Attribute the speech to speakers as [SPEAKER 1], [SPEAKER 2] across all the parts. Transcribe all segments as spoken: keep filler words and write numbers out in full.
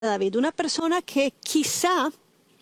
[SPEAKER 1] David, una persona que quizá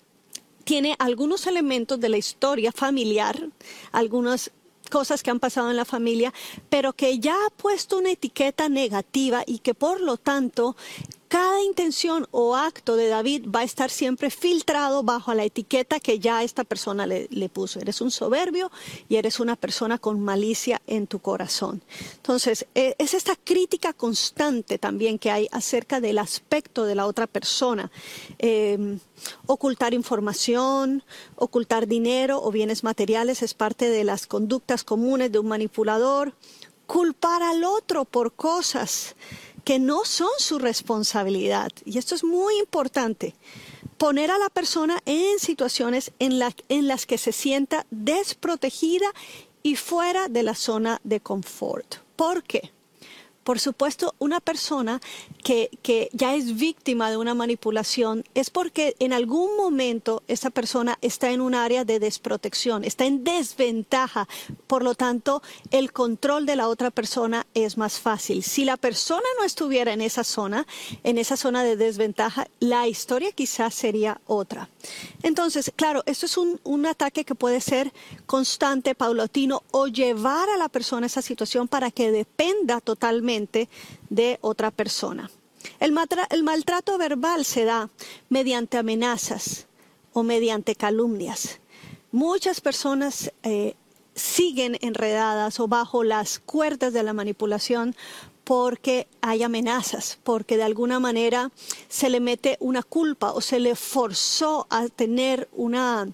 [SPEAKER 1] tiene algunos elementos de la historia familiar, algunas cosas que han pasado en la familia, pero que ya ha puesto una etiqueta negativa y que por lo tanto cada intención o acto de David va a estar siempre filtrado bajo la etiqueta que ya esta persona le, le puso. Eres un soberbio y eres una persona con malicia en tu corazón. Entonces, eh, es esta crítica constante también que hay acerca del aspecto de la otra persona. Eh, ocultar información, ocultar dinero o bienes materiales es parte de las conductas comunes de un manipulador. Culpar al otro por cosas que no son su responsabilidad. Y esto es muy importante. Poner a la persona en situaciones en, la, en las que se sienta desprotegida y fuera de la zona de confort. ¿Por qué? Por supuesto, una persona que, que ya es víctima de una manipulación es porque en algún momento esa persona está en un área de desprotección, está en desventaja. Por lo tanto, el control de la otra persona es más fácil. Si la persona no estuviera en esa zona, en esa zona de desventaja, la historia quizás sería otra. Entonces, claro, esto es un, un ataque que puede ser constante, paulatino, o llevar a la persona a esa situación para que dependa totalmente de otra persona. El, matra, el maltrato verbal se da mediante amenazas o mediante calumnias. Muchas personas eh, siguen enredadas o bajo las cuerdas de la manipulación porque hay amenazas, porque de alguna manera se le mete una culpa o se le forzó a tener una...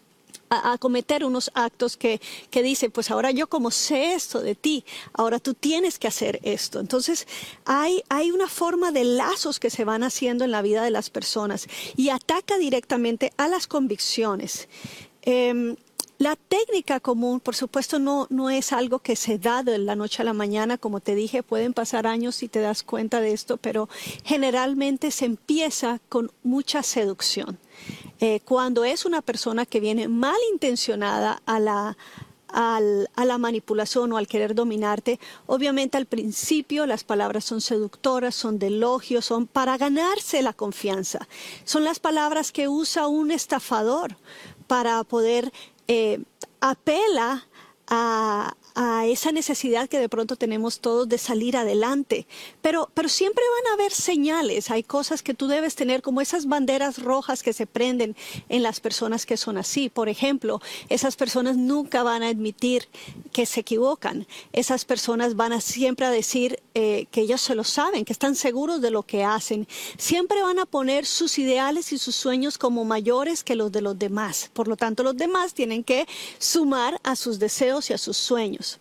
[SPEAKER 1] A, a cometer unos actos que, que dicen, pues ahora yo como sé esto de ti, ahora tú tienes que hacer esto. Entonces hay, hay una forma de lazos que se van haciendo en la vida de las personas y ataca directamente a las convicciones. Eh, La técnica común, por supuesto, no, no es algo que se da de la noche a la mañana. Como te dije, pueden pasar años si te das cuenta de esto, pero generalmente se empieza con mucha seducción. Eh, cuando es una persona que viene malintencionada a la, al, a la manipulación o al querer dominarte, obviamente al principio las palabras son seductoras, son de elogio, son para ganarse la confianza. Son las palabras que usa un estafador para poder... Eh, apela a, a esa necesidad que de pronto tenemos todos de salir adelante. Pero, pero siempre van a haber señales, hay cosas que tú debes tener como esas banderas rojas que se prenden en las personas que son así. Por ejemplo, esas personas nunca van a admitir que se equivocan. Esas personas van a siempre a decir eh, que ellos se lo saben, que están seguros de lo que hacen. Siempre van a poner sus ideales y sus sueños como mayores que los de los demás. Por lo tanto, los demás tienen que sumar a sus deseos y a sus sueños.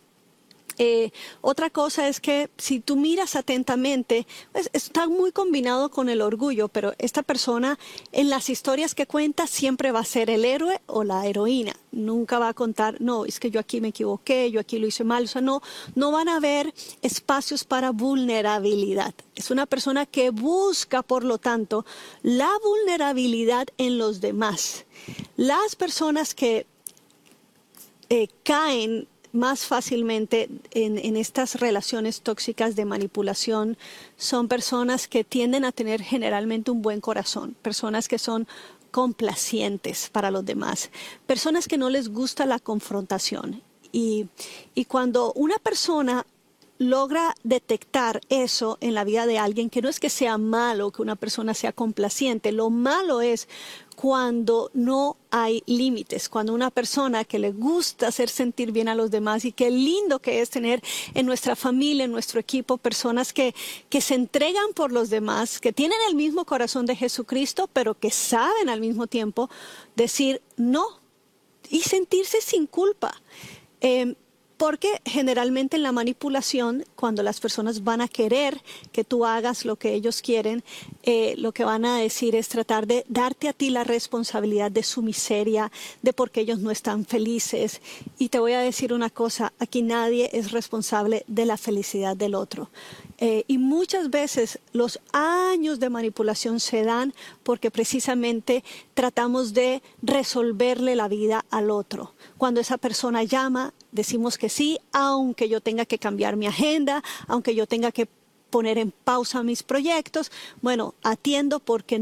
[SPEAKER 1] Eh, otra cosa es que si tú miras atentamente, pues está muy combinado con el orgullo, pero esta persona en las historias que cuenta siempre va a ser el héroe o la heroína. Nunca va a contar, no, es que yo aquí me equivoqué, yo aquí lo hice mal. O sea, no, no van a haber espacios para vulnerabilidad. Es una persona que busca, por lo tanto, la vulnerabilidad en los demás. Las personas que eh, caen más fácilmente en, en estas relaciones tóxicas de manipulación son personas que tienden a tener generalmente un buen corazón, personas que son complacientes para los demás, personas que no les gusta la confrontación. Y, y cuando una persona logra detectar eso en la vida de alguien, que no es que sea malo que una persona sea complaciente, lo malo es cuando no hay límites, cuando una persona que le gusta hacer sentir bien a los demás, y qué lindo que es tener en nuestra familia, en nuestro equipo, personas que, que se entregan por los demás, que tienen el mismo corazón de Jesucristo, pero que saben al mismo tiempo decir no y sentirse sin culpa. Eh, Porque generalmente en la manipulación, cuando las personas van a querer que tú hagas lo que ellos quieren, eh, lo que van a decir es tratar de darte a ti la responsabilidad de su miseria, de por qué ellos no están felices. Y te voy a decir una cosa, aquí nadie es responsable de la felicidad del otro. Eh, y muchas veces los años de manipulación se dan porque precisamente tratamos de resolverle la vida al otro. Cuando esa persona llama, decimos que sí, aunque yo tenga que cambiar mi agenda, aunque yo tenga que poner en pausa mis proyectos. Bueno, atiendo porque